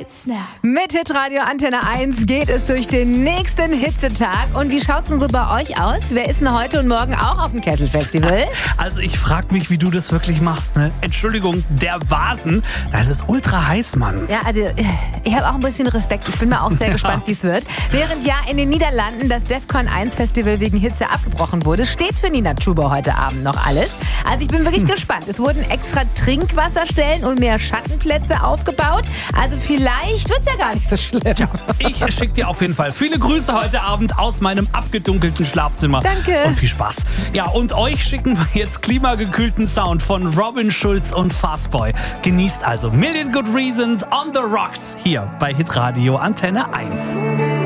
Hitsnap. Mit Hitradio Antenne 1 geht es durch den nächsten Hitzetag. Und wie schaut's denn so bei euch aus? Wer ist denn heute und morgen auch auf dem Kesselfestival? Also ich frage mich, wie du das wirklich machst, ne? Entschuldigung, der Vasen, das ist ultra heiß, Mann. Ja, also ich habe auch ein bisschen Respekt. Ich bin mir auch sehr gespannt, wie es wird. Während ja in den Niederlanden das DEFCON 1 Festival wegen Hitze abgebrochen wurde, steht für Nina Chuba heute Abend noch alles. Also ich bin wirklich gespannt. Es wurden extra Trinkwasserstellen und mehr Schattenplätze aufgebaut. Also vielleicht wird's ja gar nicht so schlimm. Tja, ich schicke dir auf jeden Fall viele Grüße heute Abend aus meinem abgedunkelten Schlafzimmer. Danke. Und viel Spaß. Ja, und euch schicken wir jetzt klimagekühlten Sound von Robin Schulz und Fastboy. Genießt also Million Good Reasons on the Rocks hier bei Hitradio Antenne 1.